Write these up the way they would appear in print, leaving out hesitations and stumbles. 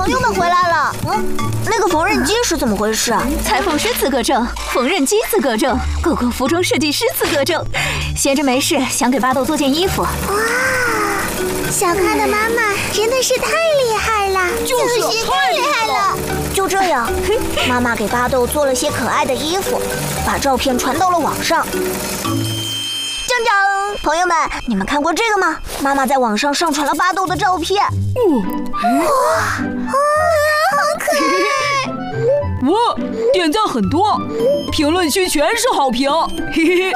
朋友们回来了。那个缝纫机是怎么回事啊？ 裁缝师资格证，缝纫机资格证，狗狗服装设计师资格证。闲着没事，想给巴豆做件衣服。 哇，小咖的妈妈真的是太厉害了， 就是太厉害了。就这样，妈妈给巴豆做了些可爱的衣服，把照片传到了网上。锵锵，朋友们，你们看过这个吗？妈妈在网上上传了巴豆的照片。哇，好可爱！ 哇，点赞很多，评论区全是好评。嘿嘿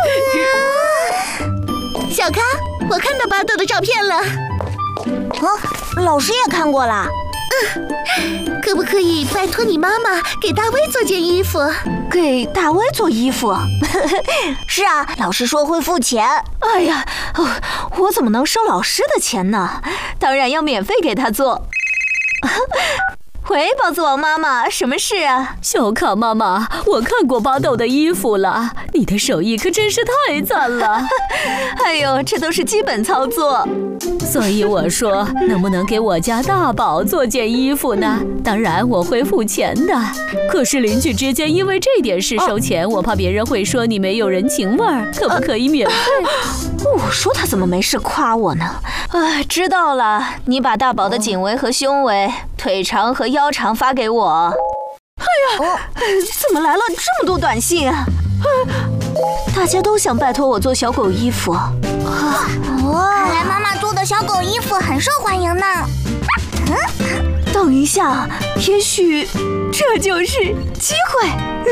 嘿。 小咖，我看到巴豆的照片了。 老师也看过啦。 可不可以拜托你妈妈给大威做件衣服？ 给大威做衣服？ 是啊，老师说会付钱。 哎呀，我怎么能收老师的钱呢？当然要免费给他做。喂，包子王妈妈，什么事啊？ 小卡妈妈，我看过巴豆的衣服了，你的手艺可真是太赞了。 哎呦，这都是基本操作。 所以我说，能不能给我家大宝做件衣服呢？当然我会付钱的。可是邻居之间因为这点事收钱，我怕别人会说你没有人情味儿，可不可以免费？ 我说他怎么没事夸我呢？知道了，你把大宝的颈围和胸围、腿长和腰长发给我。哎呀，怎么来了这么多短信啊？大家都想拜托我做小狗衣服。 看来妈妈做的小狗衣服很受欢迎呢。 等一下，也许这就是机会。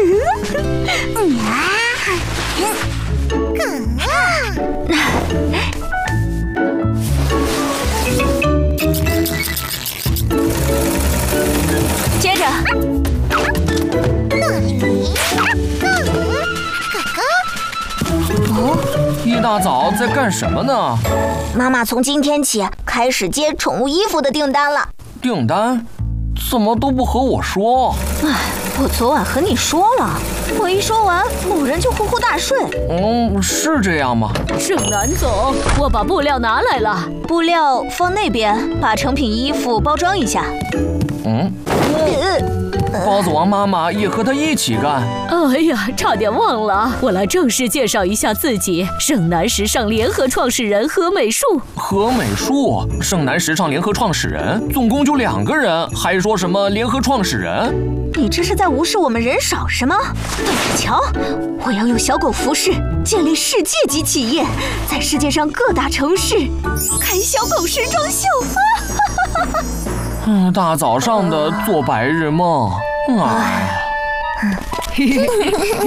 接着， 一大早在干什么呢？ 妈妈从今天起开始接宠物衣服的订单了。 订单？怎么都不和我说？ 我昨晚和你说了，我一说完，某人就呼呼大睡。 是这样吗？ 盛南总，我把布料拿来了。 布料放那边，把成品衣服包装一下。 包子王妈妈也和他一起干。 哎呀，差点忘了，我来正式介绍一下自己，盛南时尚联合创始人何美术。 何美术，盛南时尚联合创始人，总共就2个人，还说什么联合创始人？ 你这是在无视我们人少是吗？等着瞧，我要用小狗服饰建立世界级企业，在世界上各大城市开小狗时装秀。 大早上的做白日梦，哎呀。